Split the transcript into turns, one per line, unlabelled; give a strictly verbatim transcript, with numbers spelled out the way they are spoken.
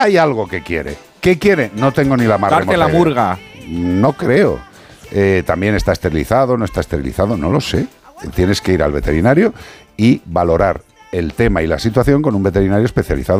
hay algo que quiere. ¿Qué quiere? No tengo ni la más remota
Darte la
idea.
murga.
No creo. Eh, también está esterilizado, no está esterilizado, no lo sé. Tienes que ir al veterinario y valorar el tema y la situación con un veterinario especializado